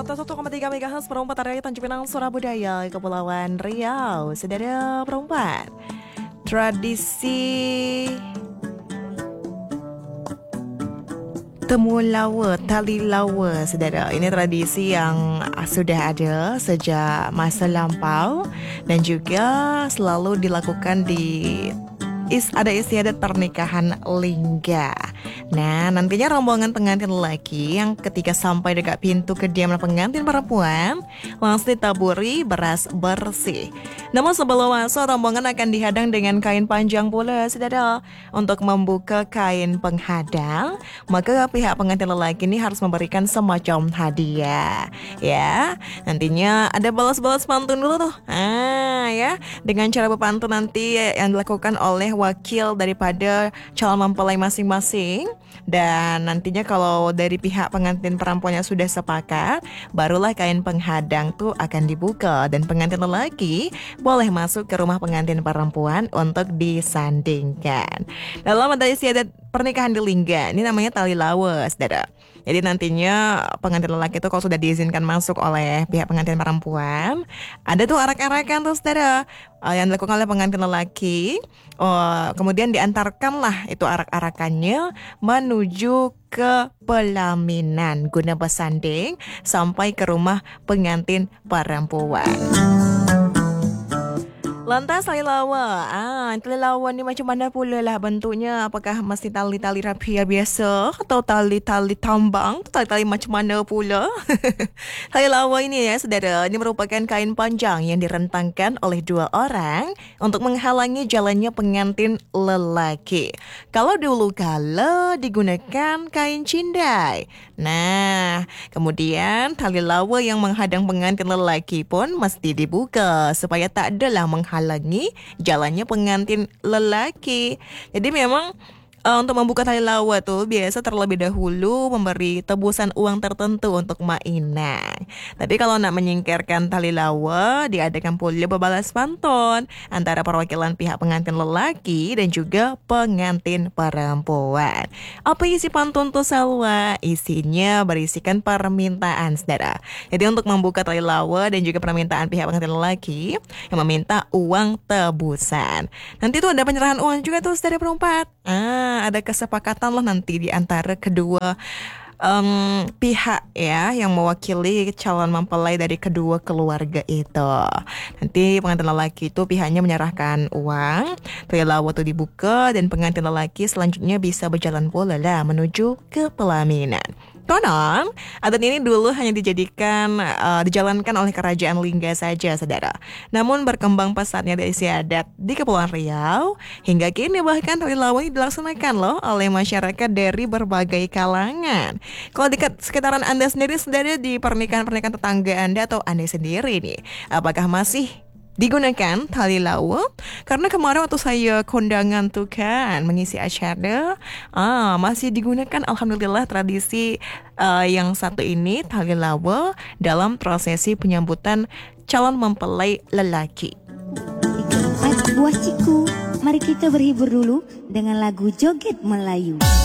101,3 MHz perempat area Tanjung Pinang, Surabaya, Kepulauan Riau. Saudara perempat, tradisi temulawa, tali lawa, saudara. Ini tradisi yang sudah ada sejak masa lampau dan juga selalu dilakukan di ada istiadat pernikahan lingga. Nah, nantinya rombongan pengantin lelaki yang ketika sampai dekat pintu kediaman pengantin perempuan langsung ditaburi beras bersih. Namun sebelum masuk, rombongan akan dihadang dengan kain panjang pula, saudara. Untuk membuka kain penghadang, maka pihak pengantin lelaki ini harus memberikan semacam hadiah. Ya, nantinya ada balas-balas pantun dulu tuh. Ya, dengan cara berpantun nanti yang dilakukan oleh wakil daripada calon mempelai masing-masing. Dan nantinya kalau dari pihak pengantin perempuannya sudah sepakat, barulah kain penghadang tuh akan dibuka dan pengantin lelaki boleh masuk ke rumah pengantin perempuan untuk disandingkan. Dalam ada istiadat pernikahan di lingga, ini namanya tali lawa, saudara. Jadi nantinya pengantin lelaki itu kalau sudah diizinkan masuk oleh pihak pengantin perempuan, ada tuh arak-arakan tuh, saudara, yang dilakukan oleh pengantin lelaki. Kemudian diantarkanlah itu arak-arakannya menuju ke pelaminan guna bersanding sampai ke rumah pengantin perempuan. Lantas tali lawa, tali lawa ni macam mana pula lah bentuknya? Apakah masih tali-tali rapia biasa atau tali-tali tambang? Tali-tali macam mana pula? Tali lawa ini ya saudara, ini merupakan kain panjang yang direntangkan oleh dua orang untuk menghalangi jalannya pengantin lelaki. Kalau dulu kala digunakan kain cindai. Nah, kemudian tali lawa yang menghadang pengantin lelaki pun mesti dibuka supaya tak adalah menghalangi jalannya pengantin lelaki. Jadi memang untuk membuka tali lawa tuh biasa terlebih dahulu memberi tebusan uang tertentu untuk mainan. Tapi kalau nak menyingkirkan tali lawa, diadakan pula berbalas pantun antara perwakilan pihak pengantin lelaki dan juga pengantin perempuan. Apa isi pantun tuh, Salwa? Isinya berisikan permintaan, saudara. Jadi untuk membuka tali lawa dan juga permintaan pihak pengantin lelaki yang meminta uang tebusan. Nanti tuh ada penyerahan uang juga tuh, saudara perempat. Ada kesepakatan lah nanti di antara kedua pihak ya yang mewakili calon mempelai dari kedua keluarga itu. Nanti pengantin lelaki itu pihaknya menyerahkan uang, tali lawa itu dibuka dan pengantin lelaki selanjutnya bisa berjalan pula lah menuju ke pelaminan. Konon, adat ini dulu hanya dijalankan oleh kerajaan Lingga saja, saudara. Namun berkembang pesatnya dari istiadat di Kepulauan Riau, hingga kini bahkan tali lawa ini dilaksanakan loh oleh masyarakat dari berbagai kalangan. Kalau di sekitaran Anda sendiri, saudara, di pernikahan-pernikahan tetangga Anda atau Anda sendiri nih, apakah masih digunakan tali lawa? Karena kemarin waktu saya kondangan tuh kan mengisi acara, masih digunakan alhamdulillah tradisi yang satu ini, tali lawa, dalam prosesi penyambutan calon mempelai lelaki. Buah ciku, mari kita berhibur dulu dengan lagu Joget Melayu.